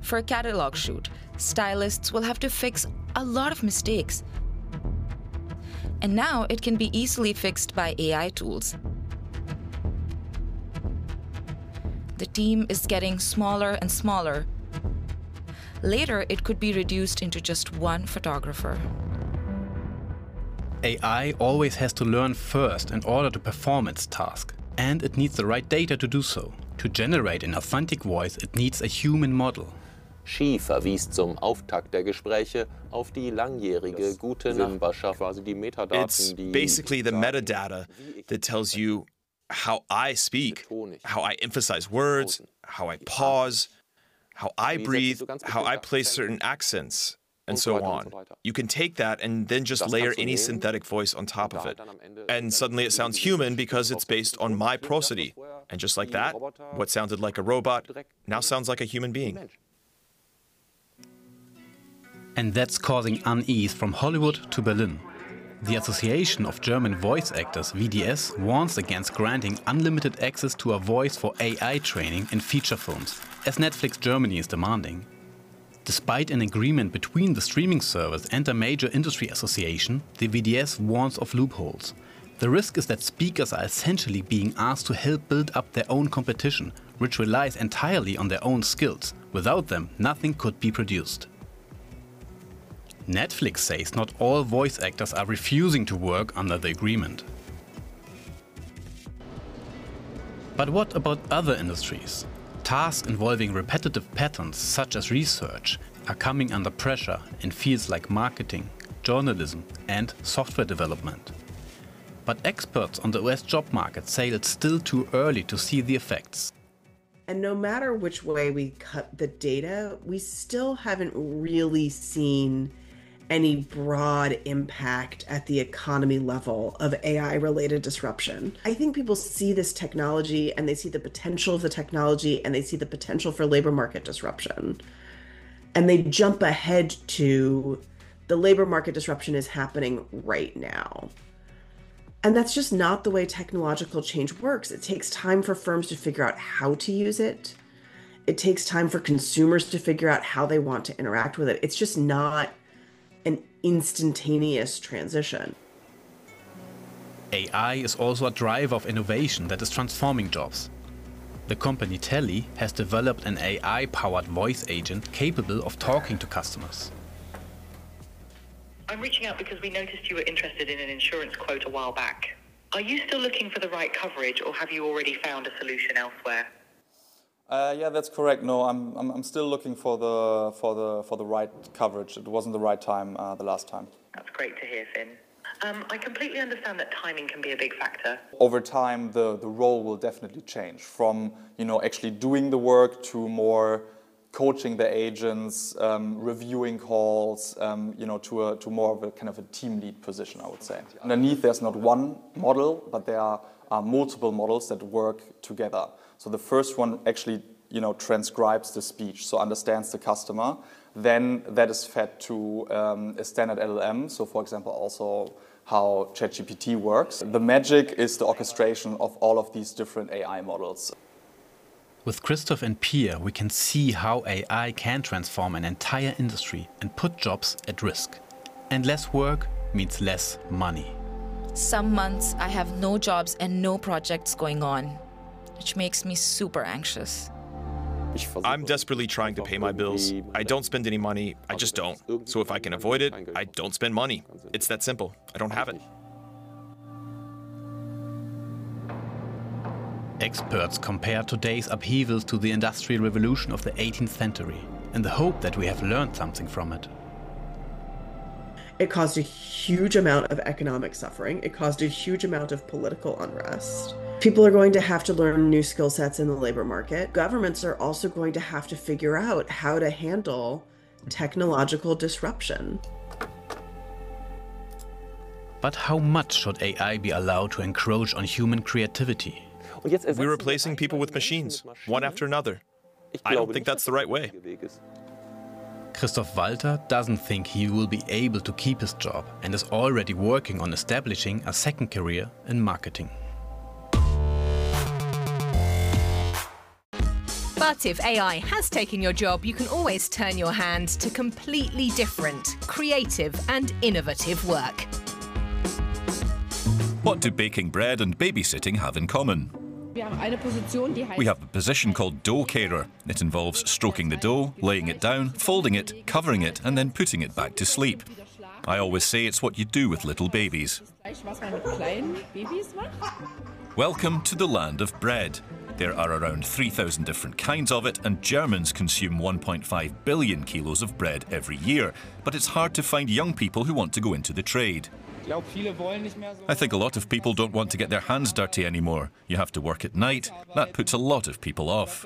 For a catalog shoot, stylists will have to fix a lot of mistakes. And now it can be easily fixed by AI tools. The team is getting smaller and smaller. Later, it could be reduced into just one photographer. AI always has to learn first in order to perform its task. And it needs the right data to do so. To generate an authentic voice, it needs a human model. Xi verwies zum Auftakt der Gespräche auf die langjährige gute Nachbarschaft, quasi die Metadaten, It's basically the metadata that tells you how I speak, how I emphasize words, how I pause, how I breathe, how I place certain accents, and so on. You can take that and then just layer any synthetic voice on top of it. And suddenly it sounds human because it's based on my prosody. And just like that, what sounded like a robot now sounds like a human being. And that's causing unease from Hollywood to Berlin. The Association of German Voice Actors, VDS, warns against granting unlimited access to a voice for AI training in feature films, as Netflix Germany is demanding. Despite an agreement between the streaming service and a major industry association, the VDS warns of loopholes. The risk is that speakers are essentially being asked to help build up their own competition, which relies entirely on their own skills. Without them, nothing could be produced. Netflix says not all voice actors are refusing to work under the agreement. But what about other industries? Tasks involving repetitive patterns, such as research, are coming under pressure in fields like marketing, journalism and software development. But experts on the US job market say it's still too early to see the effects. And no matter which way we cut the data, we still haven't really seen any broad impact at the economy level of AI-related disruption. I think people see this technology and they see the potential of the technology and they see the potential for labor market disruption. And they jump ahead to the labor market disruption is happening right now. And that's just not the way technological change works. It takes time for firms to figure out how to use it. It takes time for consumers to figure out how they want to interact with it. It's just not an instantaneous transition. AI is also a driver of innovation that is transforming jobs. The company Telly has developed an AI-powered voice agent capable of talking to customers. I'm reaching out because we noticed you were interested in an insurance quote a while back. Are you still looking for the right coverage, or have you already found a solution elsewhere? Yeah, that's correct. No, I'm still looking for the right coverage. It wasn't the right time the last time. That's great to hear, Finn. I completely understand that timing can be a big factor. Over time, the role will definitely change from actually doing the work to more coaching the agents, reviewing calls, to more of a kind of a team lead position, I would say. Underneath, there's not one model, but there are multiple models that work together. So the first one actually, transcribes the speech, so understands the customer. Then that is fed to a standard LLM. So, for example, also how ChatGPT works. The magic is the orchestration of all of these different AI models. With Christoph and Pia, we can see how AI can transform an entire industry and put jobs at risk. And less work means less money. Some months I have no jobs and no projects going on, which makes me super anxious. I'm desperately trying to pay my bills. I don't spend any money, I just don't. So if I can avoid it, I don't spend money. It's that simple. I don't have it. Experts compare today's upheavals to the Industrial Revolution of the 18th century, in the hope that we have learned something from it. It caused a huge amount of economic suffering. It caused a huge amount of political unrest. People are going to have to learn new skill sets in the labor market. Governments are also going to have to figure out how to handle technological disruption. But how much should AI be allowed to encroach on human creativity? We're replacing people with machines, one after another. I don't think that's the right way. Christoph Walter doesn't think he will be able to keep his job and is already working on establishing a second career in marketing. But if AI has taken your job, you can always turn your hand to completely different, creative and innovative work. What do baking bread and babysitting have in common? We have a position called dough carer. It involves stroking the dough, laying it down, folding it, covering it and then putting it back to sleep. I always say it's what you do with little babies. Welcome to the land of bread. There are around 3,000 different kinds of it, and Germans consume 1.5 billion kilos of bread every year. But it's hard to find young people who want to go into the trade. I think a lot of people don't want to get their hands dirty anymore. You have to work at night. That puts a lot of people off.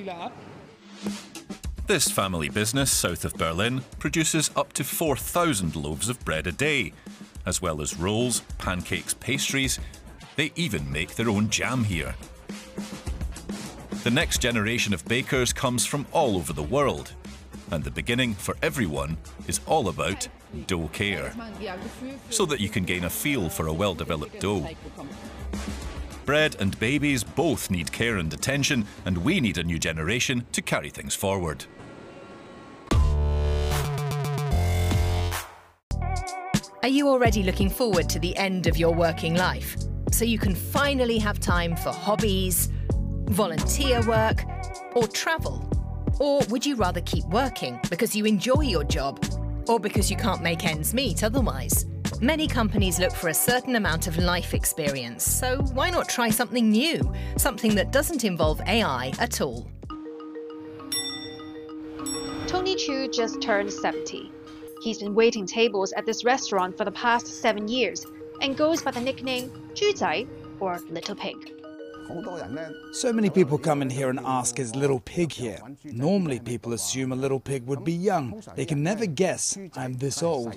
This family business south of Berlin produces up to 4,000 loaves of bread a day, as well as rolls, pancakes, pastries. They even make their own jam here. The next generation of bakers comes from all over the world, and the beginning for everyone is all about dough care, so that you can gain a feel for a well-developed dough. Bread and babies both need care and attention, and we need a new generation to carry things forward. Are you already looking forward to the end of your working life, so you can finally have time for hobbies, volunteer work, or travel? Or would you rather keep working because you enjoy your job, or because you can't make ends meet otherwise? Many companies look for a certain amount of life experience, so why not try something new, something that doesn't involve AI at all? Tony Chu just turned 70. He's been waiting tables at this restaurant for the past 7 years and goes by the nickname 猪仔 or Little Pig. So many people come in here and ask, is Little Pig here? Normally people assume a little pig would be young. They can never guess I'm this old.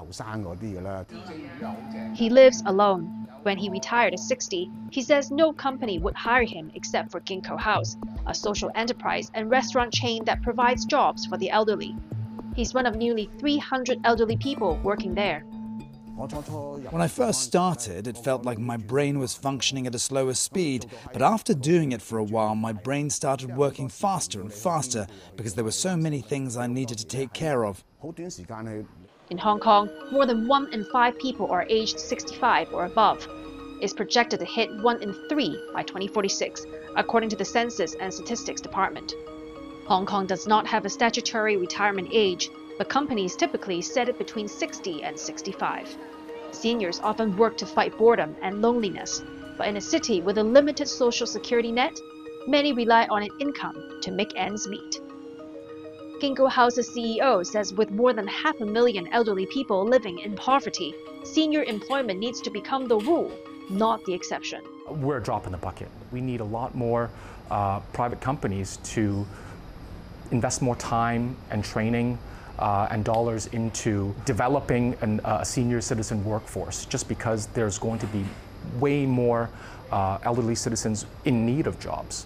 He lives alone. When he retired at 60, he says no company would hire him except for Ginkgo House, a social enterprise and restaurant chain that provides jobs for the elderly. He's one of nearly 300 elderly people working there. When I first started, it felt like my brain was functioning at a slower speed, but after doing it for a while, my brain started working faster and faster because there were so many things I needed to take care of. In Hong Kong, more than 1 in 5 people are aged 65 or above. It's projected to hit 1 in 3 by 2046, according to the Census and Statistics Department. Hong Kong does not have a statutory retirement age, but companies typically set it between 60 and 65. Seniors often work to fight boredom and loneliness, but in a city with a limited social security net, many rely on an income to make ends meet. Ginkgo House's CEO says with more than 500,000 elderly people living in poverty, senior employment needs to become the rule, not the exception. We're a drop in the bucket. We need a lot more private companies to invest more time and training and dollars into developing a senior citizen workforce, just because there's going to be way more elderly citizens in need of jobs.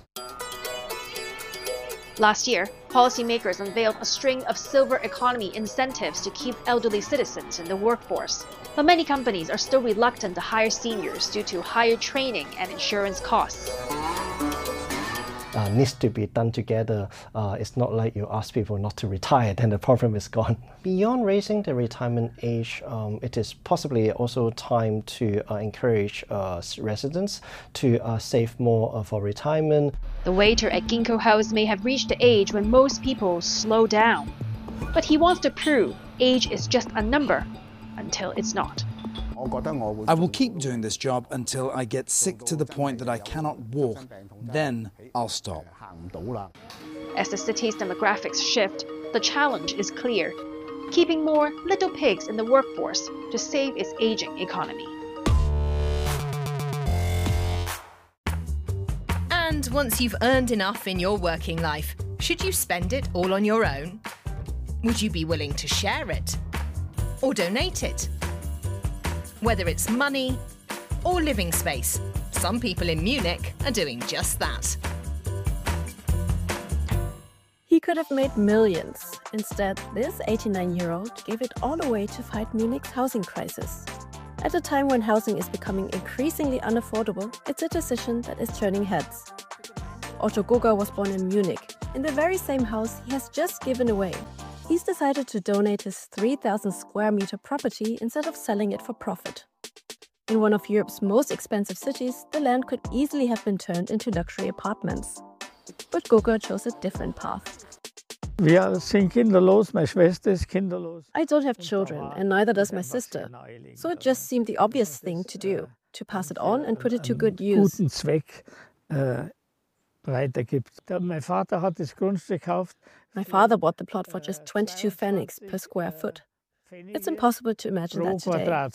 Last year, policymakers unveiled a string of silver economy incentives to keep elderly citizens in the workforce. But many companies are still reluctant to hire seniors due to higher training and insurance costs. Needs to be done together. It's not like you ask people not to retire, then the problem is gone. Beyond raising the retirement age, it is possibly also time to encourage residents to save more for retirement. The waiter at Ginkgo House may have reached the age when most people slow down. But he wants to prove age is just a number until it's not. I will keep doing this job until I get sick to the point that I cannot walk. Then I'll stop. As the city's demographics shift, the challenge is clear: keeping more little pigs in the workforce to save its aging economy. And once you've earned enough in your working life, should you spend it all on your own? Would you be willing to share it? Or donate it? Whether it's money or living space, some people in Munich are doing just that. He could have made millions. Instead, this 89-year-old gave it all away to fight Munich's housing crisis. At a time when housing is becoming increasingly unaffordable, it's a decision that is turning heads. Otto Gugger was born in Munich, in the very same house he has just given away. He's decided to donate his 3,000 square meter property instead of selling it for profit. In one of Europe's most expensive cities, the land could easily have been turned into luxury apartments. But Gugger chose a different path. I don't have children, and neither does my sister. So it just seemed the obvious thing to do, to pass it on and put it to good use. My father bought the plot for just 22 pfennigs per square foot. It's impossible to imagine that today.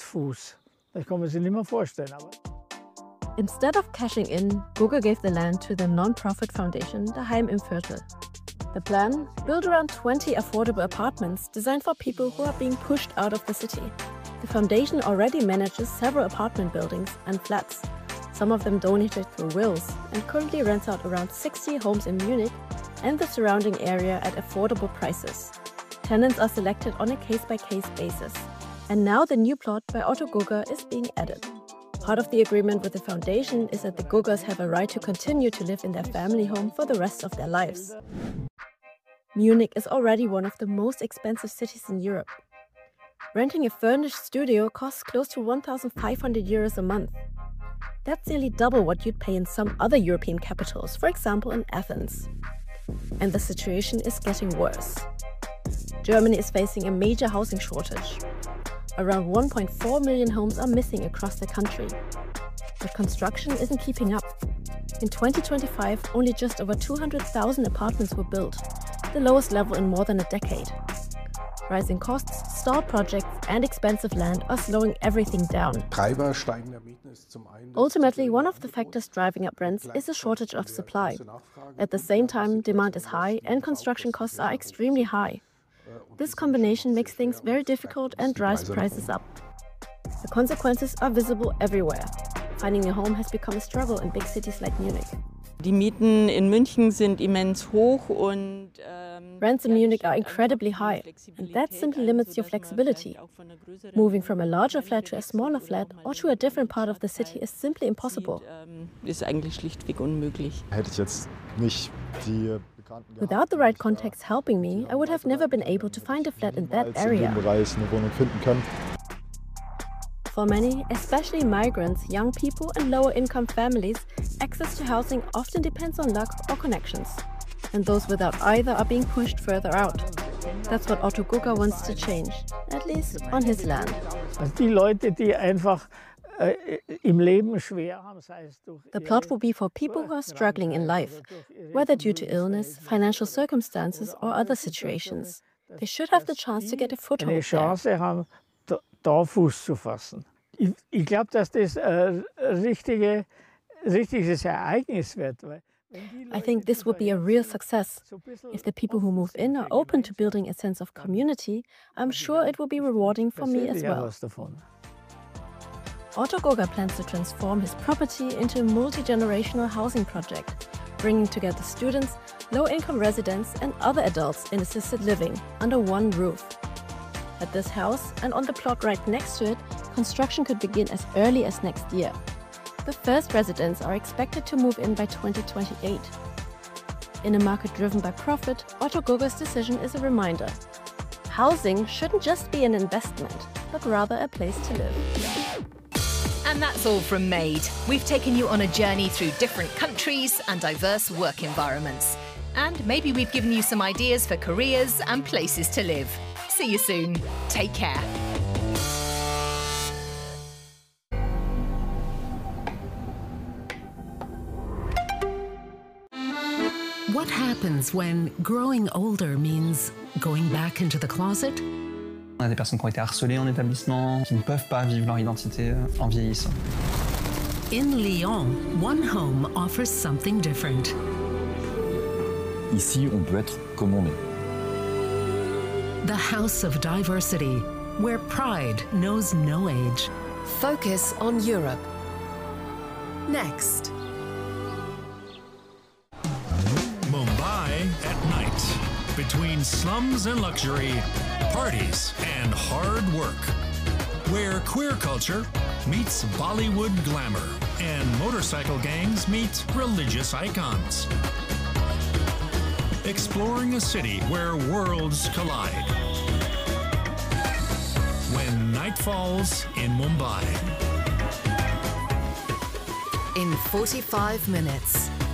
Instead of cashing in, Gugger gave the land to the non-profit foundation Daheim im Viertel. The plan? Build around 20 affordable apartments designed for people who are being pushed out of the city. The foundation already manages several apartment buildings and flats, some of them donated through wills, and currently rents out around 60 homes in Munich and the surrounding area at affordable prices. Tenants are selected on a case-by-case basis. And now the new plot by Otto Gugger is being added. Part of the agreement with the foundation is that the Guggers have a right to continue to live in their family home for the rest of their lives. Munich is already one of the most expensive cities in Europe. Renting a furnished studio costs close to 1,500 euros a month. That's nearly double what you'd pay in some other European capitals, for example in Athens. And the situation is getting worse. Germany is facing a major housing shortage. Around 1.4 million homes are missing across the country. But construction isn't keeping up. In 2025, only just over 200,000 apartments were built, the lowest level in more than a decade. Rising costs, stalled projects, and expensive land are slowing everything down. Ultimately, one of the factors driving up rents is a shortage of supply. At the same time, demand is high and construction costs are extremely high. This combination makes things very difficult and drives prices up. The consequences are visible everywhere. Finding a home has become a struggle in big cities like Munich. Die Mieten in München sind immens hoch und rents in Munich are incredibly high, and that simply limits your flexibility. Moving from a larger flat to a smaller flat or to a different part of the city is simply impossible. Ist eigentlich schlichtweg unmöglich. Without the right contacts helping me, I would have never been able to find a flat in that area. For many, especially migrants, young people and lower-income families, access to housing often depends on luck or connections. And those without either are being pushed further out. That's what Otto Gugger wants to change, at least on his land. The plot will be for people who are struggling in life, whether due to illness, financial circumstances or other situations. They should have the chance to get a foothold there. Da Fuß zu fassen. Ich glaube, dass das ein richtiges Ereignis wird. I think this would be a real success. If the people who move in are open to building a sense of community, I'm sure it will be rewarding for me as well. Otto Gugger plans to transform his property into a multi-generational housing project, bringing together students, low-income residents and other adults in assisted living under one roof. At this house, and on the plot right next to it, construction could begin as early as next year. The first residents are expected to move in by 2028. In a market driven by profit, Otto Gugger's decision is a reminder. Housing shouldn't just be an investment, but rather a place to live. And that's all from Made. We've taken you on a journey through different countries and diverse work environments. And maybe we've given you some ideas for careers and places to live. See you soon. Take care. What happens when growing older means going back into the closet? On a des personnes qui ont été harcelées en établissement, qui ne peuvent pas vivre leur identité en vieillissant. In Lyon, one home offers something different. Ici, on peut être comme on est. The House of Diversity, where pride knows no age. Focus on Europe. Next. Mumbai at night. Between slums and luxury, parties and hard work. Where queer culture meets Bollywood glamour and motorcycle gangs meet religious icons. exploring a city where worlds collide. When Night Falls in Mumbai. In 45 minutes,